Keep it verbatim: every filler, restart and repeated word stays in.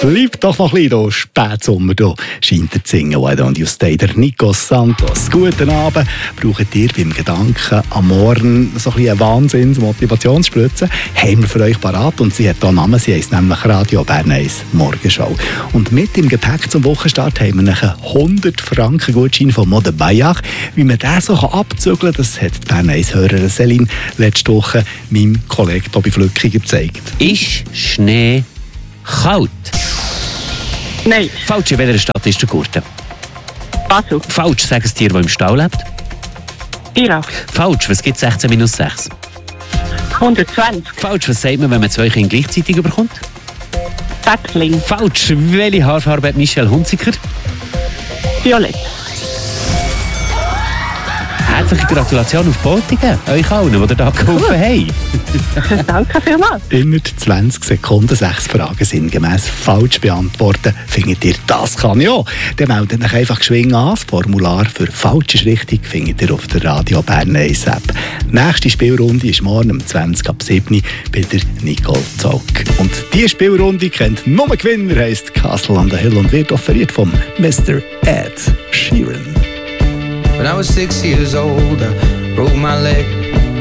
Bleibt doch noch ein bisschen da, Spätsommer da, scheint er zu singen. Why don't you stay there? Nico Santos. Guten Abend. Braucht ihr beim Gedanken am Morgen so ein bisschen eine Wahnsinns-Motivationsspritze? Haben wir für euch parat und sie hat hier einen Namen, sie heisst nämlich Radio Bern eins Morgenschau. Und mit im Gepäck zum Wochenstart haben wir einen hundert Franken Gutschein von Mode Bayach. Wie man den so abzügeln kann, das hat die Bern eins Hörerin Céline letzte Woche meinem Kollegen Tobi Flückiger gezeigt. Ist Schnee kalt? Nein. Falsch, in welcher Stadt ist der Gurten? Basel. Falsch, sagen es dir, der im Stall lebt? Irak. Falsch, was gibt sechzehn minus sechs? hundertzwanzig. Falsch, was sagt man, wenn man zwei Kinder gleichzeitig bekommt? Päckling. Falsch, welche Haarfarbe hat Michelle Hunziker? Violett. Herzliche Gratulation auf Botigen, euch allen, die ihr da geholfen haben. Danke vielmals. Innerhalb zwanzig Sekunden sechs Fragen sinngemäß falsch beantworten. Findet ihr, das kann ich auch? Dann meldet euch einfach geschwind an. Das Formular für «Falsch ist richtig» findet ihr auf der Radio Bern eins App. Nächste Spielrunde ist morgen um zwanzig ab sieben bei der Nicole Zock. Und diese Spielrunde kennt nur ein Gewinner, heisst Castle on the Hill und wird offeriert vom Mister Ed Sheeran. When I was six years old, I broke my leg.